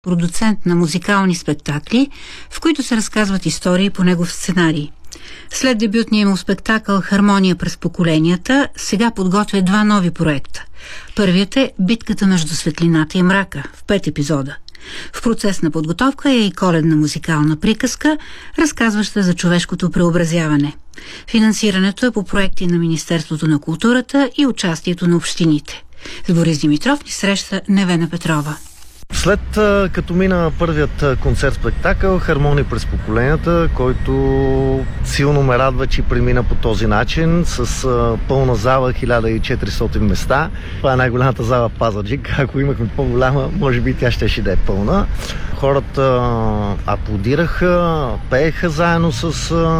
продуцент на музикални спектакли, в които се разказват истории по негов сценарий. След дебютния му спектакъл «Хармония през поколенията», сега подготвя два нови проекта. Първият е «Битката между светлината и мрака» в 5 епизода. В процес на подготовка е и коледна музикална приказка, разказваща за човешкото преобразяване. Финансирането е по проекти на Министерството на културата и участието на общините. С Борис Димитров ни среща Невена Петрова. След като мина първият концерт-спектакъл «Хармония през поколенията», който силно ме радва, че премина по този начин, с пълна зала, 1400 места. Това е най-голямата зала в Пазарджик. Ако имахме по-голяма, може би тя щеше да е пълна. Хората аплодираха, пееха заедно с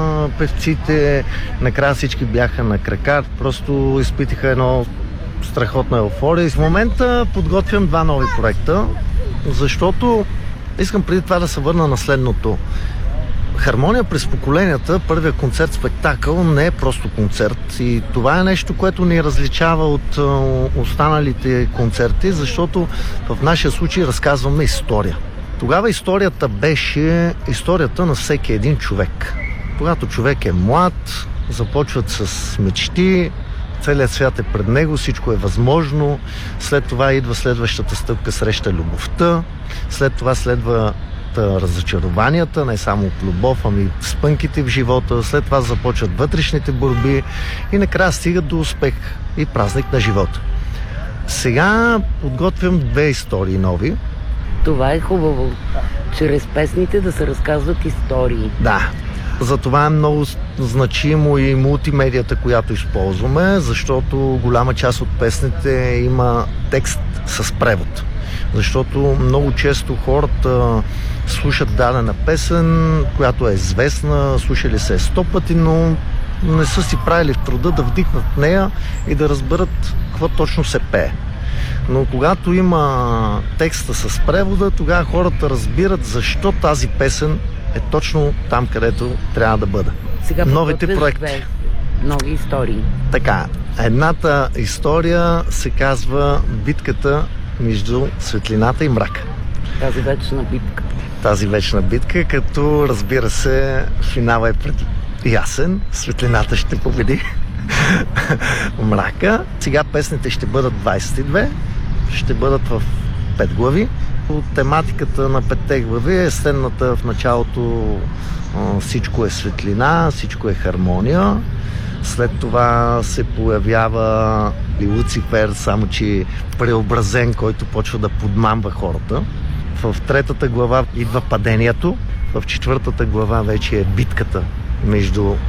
певците. Накрая всички бяха на крака. Просто изпитаха едно страхотна еуфория. И в момента подготвям два нови проекта, защото искам преди това да се върна на следното. «Хармония през поколенията», първият концерт-спектакъл, не е просто концерт. И това е нещо, което ни различава от останалите концерти, защото в нашия случай разказваме история. Тогава историята беше историята на всеки един човек. Когато човек е млад, започват с мечти, целият свят е пред него, всичко е възможно. След това идва следващата стъпка, среща любовта. След това следва разочарованията, не само от любов, ами спънките в живота. След това започват вътрешните борби и накрая стигат до успех и празник на живота. Сега подготвям две истории нови. Това е хубаво. Чрез песните да се разказват истории. Да. Затова е много значимо и мултимедията, която използваме, защото голяма част от песните има текст с превод. Защото много често хората слушат дадена песен, която е известна, слушали се 100 пъти, но не са си правили в труда да вдихнат нея и да разберат какво точно се пее. Но когато има текста с превода, тогава хората разбират защо тази песен е точно там, където трябва да бъде. Сега новите проекти. Нови истории. Така, едната история се казва «Битката между светлината и мрака». Тази вечна битка. Тази вечна битка, като разбира се, финала е ясен. Светлината ще победи мрака. Сега песните ще бъдат 22, ще бъдат в 5 глави. Тематиката на 5 глави е следната: в началото всичко е светлина, всичко е хармония. След това се появява и Луцифер, само че преобразен, който почва да подмамва хората. В 3-та глава идва падението. В 4-та глава вече е битката между